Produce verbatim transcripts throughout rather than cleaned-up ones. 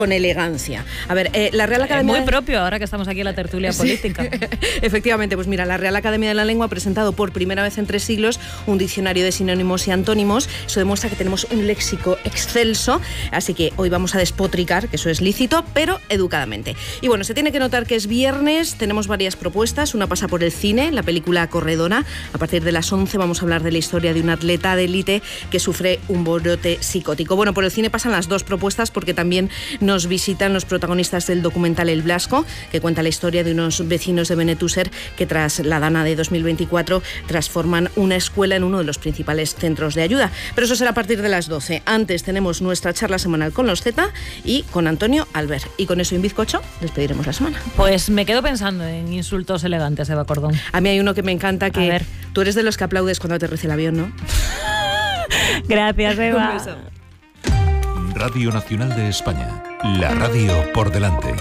con elegancia. A ver, eh, la Real Academia... Es muy propio ahora que estamos aquí en la tertulia política. Sí. Efectivamente, pues mira, la Real Academia de la Lengua ha presentado por primera vez en tres siglos un diccionario de sinónimos y antónimos. Eso demuestra que tenemos un léxico excelso, así que hoy vamos a despotricar, que eso es lícito, pero educadamente. Y bueno, se tiene que notar que es viernes, tenemos varias propuestas. Una pasa por el cine, la película Corredora. A partir de las once vamos a hablar de la historia de un atleta de élite que sufre un brote psicótico. Bueno, por el cine pasan las dos propuestas porque también nos visitan los protagonistas del documental El Blasco, que cuenta la historia de unos vecinos de Benetúser que tras la Dana de dos mil veinticuatro transforman una escuela en uno de los principales centros de ayuda. Pero eso será a partir de las doce. Antes tenemos nuestra charla semanal con los Z y con Antonio Albert. Y con eso, en bizcocho, despediremos la semana. Pues me quedo pensando en insultos elegantes, Eva Cordón. A mí hay uno que me encanta, que ver. Tú eres de los que aplaudes cuando aterriza el avión, ¿no? Gracias, Eva. Un beso. Radio Nacional de España. La radio por delante.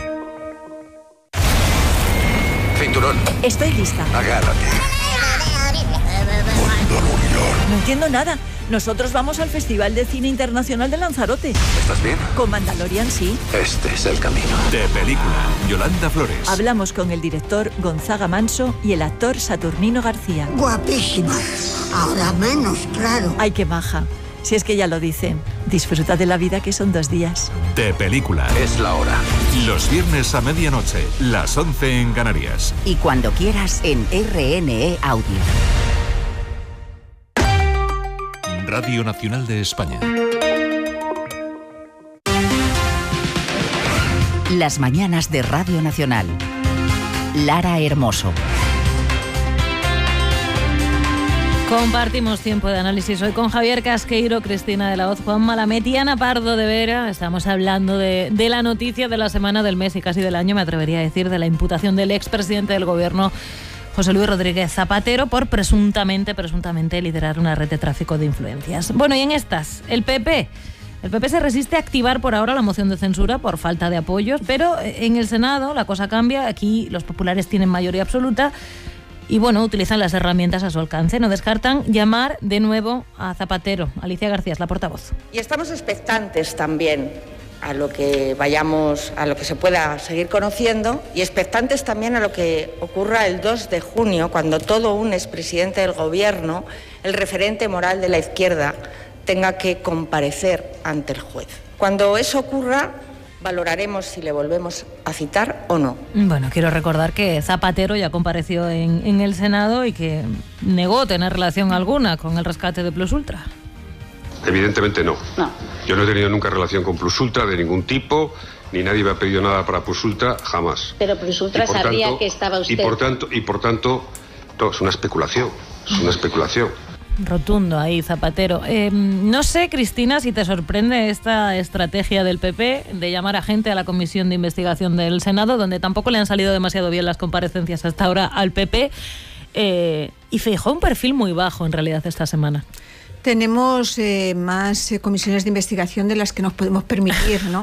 Cinturón. Estoy lista. Agárrate. No entiendo nada. Nosotros vamos al Festival de Cine Internacional de Lanzarote. ¿Estás bien? Con Mandalorian, sí. Este es el camino. De película, Yolanda Flores. Hablamos con el director Gonzaga Manso y el actor Saturnino García. Guapísima. Ahora menos, claro. Ay, qué maja. Si es que ya lo dicen. Disfruta de la vida, que son dos días. De película. Es la hora. Los viernes a medianoche, las once en Canarias. Y cuando quieras en R N E Audio. Radio Nacional de España. Las mañanas de Radio Nacional. Lara Hermoso. Compartimos tiempo de análisis hoy con Javier Casqueiro, Cristina de la Hoz, Juan Malamet y Ana Pardo de Vera. Estamos hablando de, de la noticia de la semana, del mes y casi del año, me atrevería a decir, de la imputación del expresidente del gobierno, José Luis Rodríguez Zapatero, por presuntamente, presuntamente liderar una red de tráfico de influencias. Bueno, y en estas, el P P... El P P se resiste a activar por ahora la moción de censura por falta de apoyos, pero en el Senado la cosa cambia. Aquí los populares tienen mayoría absoluta y, bueno, utilizan las herramientas a su alcance. No descartan llamar de nuevo a Zapatero. Alicia García es la portavoz. Y estamos expectantes también a lo que vayamos, a lo que se pueda seguir conociendo, y expectantes también a lo que ocurra el dos de junio, cuando todo un expresidente del gobierno, el referente moral de la izquierda, tenga que comparecer ante el juez. Cuando eso ocurra, valoraremos si le volvemos a citar o no. Bueno, quiero recordar que Zapatero ya compareció en, en el Senado y que negó tener relación alguna con el rescate de Plus Ultra. Evidentemente no. No. Yo no he tenido nunca relación con Plus Ultra de ningún tipo, ni nadie me ha pedido nada para Plus Ultra, jamás. Pero Plus Ultra sabría tanto, que estaba usted... Y por tanto, y por tanto no, es una especulación, es una especulación. Rotundo ahí, Zapatero. Eh, no sé, Cristina, si te sorprende esta estrategia del P P de llamar a gente a la comisión de investigación del Senado, donde tampoco le han salido demasiado bien las comparecencias hasta ahora al P P, eh, y Feijóo un perfil muy bajo en realidad esta semana. Tenemos eh, más eh, comisiones de investigación de las que nos podemos permitir, ¿no?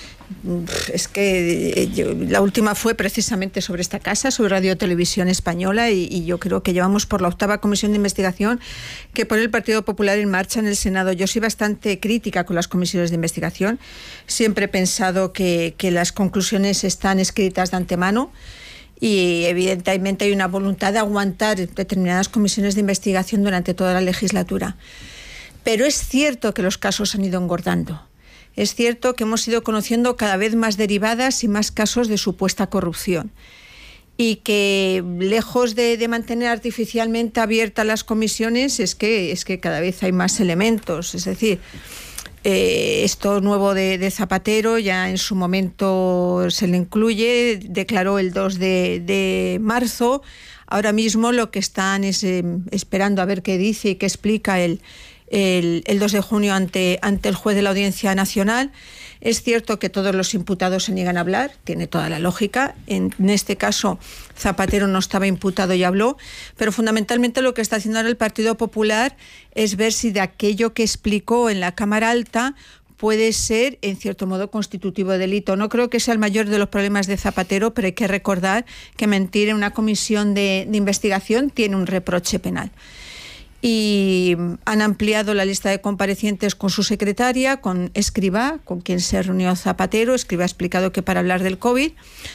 Es que eh, yo, la última fue precisamente sobre esta casa, sobre Radio Televisión Española, y, y yo creo que llevamos por la octava comisión de investigación que pone el Partido Popular en marcha en el Senado. Yo soy bastante crítica con las comisiones de investigación. Siempre he pensado que, que las conclusiones están escritas de antemano y evidentemente hay una voluntad de aguantar determinadas comisiones de investigación durante toda la legislatura. Pero es cierto que los casos han ido engordando. Es cierto que hemos ido conociendo cada vez más derivadas y más casos de supuesta corrupción. Y que lejos de, de mantener artificialmente abiertas las comisiones, es que, es que cada vez hay más elementos. Es decir, eh, esto nuevo de, de Zapatero ya en su momento se le incluye, declaró el dos de marzo. Ahora mismo lo que están es eh, esperando a ver qué dice y qué explica el El, el dos de junio ante, ante el juez de la Audiencia Nacional. Es cierto que todos los imputados se niegan a hablar, tiene toda la lógica. En, en este caso, Zapatero no estaba imputado y habló, pero fundamentalmente lo que está haciendo ahora el Partido Popular es ver si de aquello que explicó en la Cámara Alta puede ser, en cierto modo, constitutivo de delito. No creo que sea el mayor de los problemas de Zapatero, pero hay que recordar que mentir en una comisión de, de investigación tiene un reproche penal. y han ampliado la lista de comparecientes con su secretaria, con Escrivá, con quien se reunió Zapatero. Escrivá ha explicado que para hablar del COVID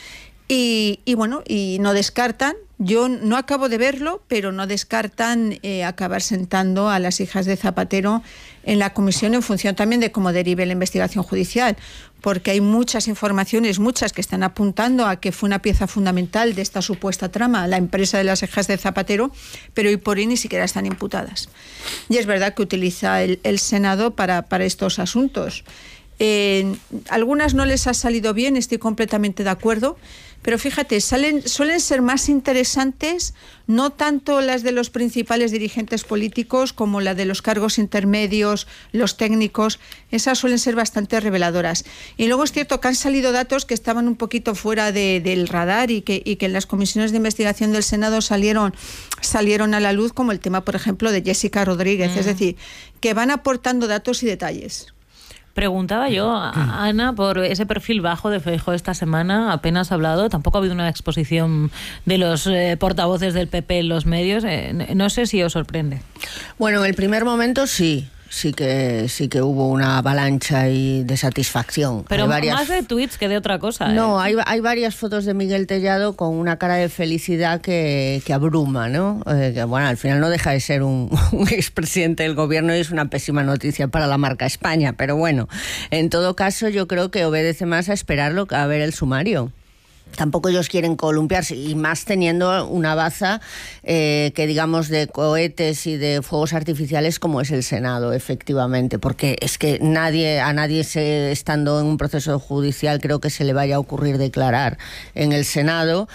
y, y bueno, y no descartan, yo no acabo de verlo, pero no descartan eh, acabar sentando a las hijas de Zapatero en la comisión en función también de cómo derive la investigación judicial, porque hay muchas informaciones, muchas que están apuntando a que fue una pieza fundamental de esta supuesta trama, la empresa de las hijas de Zapatero, pero hoy por hoy ni siquiera están imputadas. Y es verdad que utiliza el, el Senado para, para estos asuntos. Eh, algunas no les ha salido bien, estoy completamente de acuerdo, pero fíjate, salen, suelen ser más interesantes no tanto las de los principales dirigentes políticos como la de los cargos intermedios, los técnicos. Esas suelen ser bastante reveladoras. Y luego es cierto que han salido datos que estaban un poquito fuera de, del radar y que, y que en las comisiones de investigación del Senado salieron, salieron a la luz, como el tema, por ejemplo, de Jessica Rodríguez. Mm. Es decir, que van aportando datos y detalles. Preguntaba yo, a Ana, por ese perfil bajo de Feijóo esta semana. Apenas ha hablado, tampoco ha habido una exposición de los eh, portavoces del P P en los medios. Eh, no sé si os sorprende. Bueno, en el primer momento sí. Sí que sí que hubo una avalancha y de satisfacción. Pero varias... más de tweets que de otra cosa. ¿eh? No, hay, hay varias fotos de Miguel Tellado con una cara de felicidad que, que abruma, ¿no? Eh, que, bueno, al final no deja de ser un, un expresidente del gobierno y es una pésima noticia para la marca España. Pero bueno, en todo caso yo creo que obedece más a esperarlo que a ver el sumario. Tampoco ellos quieren columpiarse, y más teniendo una baza eh, que digamos de cohetes y de fuegos artificiales como es el Senado, efectivamente, porque es que nadie a nadie se, estando en un proceso judicial creo que se le vaya a ocurrir declarar en el Senado,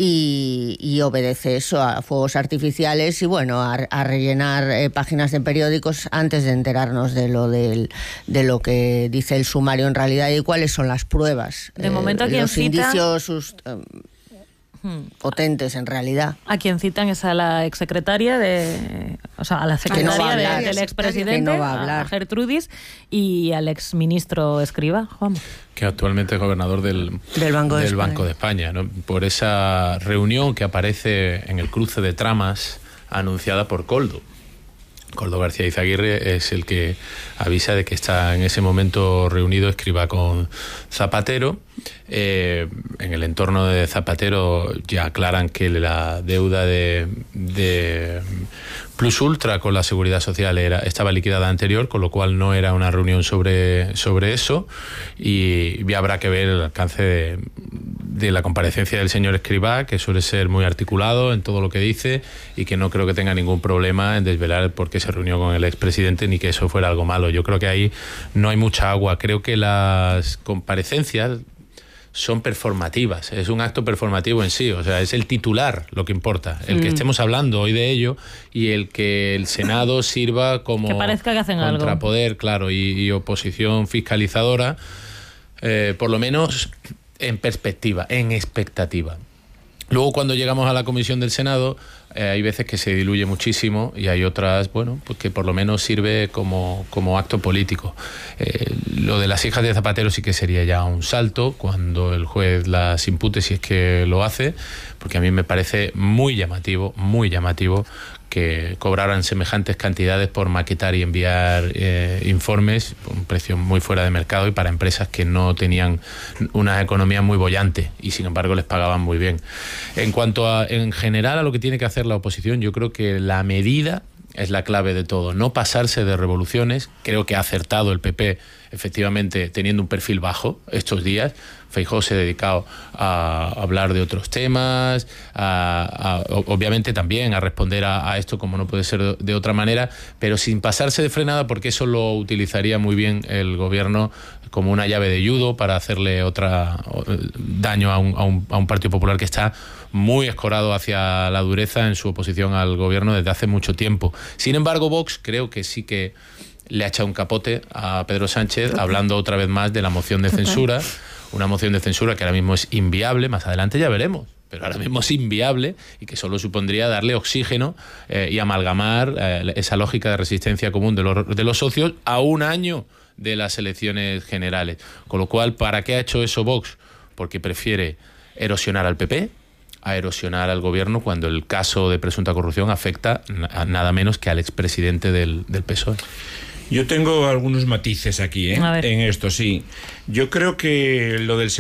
y, y obedece eso a fuegos artificiales y bueno, a, a rellenar eh, páginas de periódicos antes de enterarnos de lo del, de lo que dice el sumario en realidad y cuáles son las pruebas. De momento, eh, los cita... indicios sus, um, potentes en realidad. A quien citan es a la exsecretaria de, o sea, a la secretaria no de, del expresidente, no a, a Gertrudis, y al exministro Escrivá, Juan. Que actualmente es gobernador del, del, Banco, de del España. Banco de España, ¿no? Por esa reunión que aparece en el cruce de tramas anunciada por Koldo. Koldo García Izaguirre es el que avisa de que está en ese momento reunido Escrivá con Zapatero. Eh, en el entorno de Zapatero ya aclaran que la deuda de, de Plus Ultra con la Seguridad Social era, estaba liquidada anterior, con lo cual no era una reunión sobre, sobre eso, y, y habrá que ver el alcance de, de la comparecencia del señor Escrivá, que suele ser muy articulado en todo lo que dice y que no creo que tenga ningún problema en desvelar por qué se reunió con el expresidente ni que eso fuera algo malo. Yo creo que ahí no hay mucha agua. Creo que las comparecencias son performativas, es un acto performativo en sí, o sea, es el titular lo que importa, el mm. que estemos hablando hoy de ello y el que el Senado sirva como que parezca que hacen contrapoder, algo. Claro, y, y oposición fiscalizadora, eh, por lo menos en perspectiva, en expectativa. Luego, cuando llegamos a la comisión del Senado, eh, hay veces que se diluye muchísimo y hay otras, bueno, pues que por lo menos sirve como, como acto político. Eh, lo de las hijas de Zapatero sí que sería ya un salto cuando el juez las impute, si es que lo hace, porque a mí me parece muy llamativo, muy llamativo que cobraran semejantes cantidades por maquetar y enviar eh, informes por un precio muy fuera de mercado y para empresas que no tenían una economía muy bollante y sin embargo les pagaban muy bien. En cuanto a, en general, a lo que tiene que hacer la oposición, yo creo que la medida es la clave de todo, no pasarse de revoluciones. Creo que ha acertado el P P, efectivamente, teniendo un perfil bajo estos días. Feijóo se ha dedicado a hablar de otros temas, a, a, obviamente también a responder a, a esto como no puede ser de otra manera, pero sin pasarse de frenada, porque eso lo utilizaría muy bien el gobierno como una llave de judo para hacerle otra daño a un, a un, a un Partido Popular que está muy escorado hacia la dureza en su oposición al gobierno desde hace mucho tiempo. Sin embargo, Vox creo que sí que le ha echado un capote a Pedro Sánchez, hablando otra vez más de la moción de censura, una moción de censura que ahora mismo es inviable, más adelante ya veremos, pero ahora mismo es inviable y que solo supondría darle oxígeno eh, y amalgamar eh, esa lógica de resistencia común de los, de los socios a un año de las elecciones generales. Con lo cual, ¿para qué ha hecho eso Vox? Porque prefiere erosionar al P P, a erosionar al gobierno cuando el caso de presunta corrupción afecta a nada menos que al expresidente del, del P S O E. Yo tengo algunos matices aquí, ¿eh? En esto, sí. Yo creo que lo del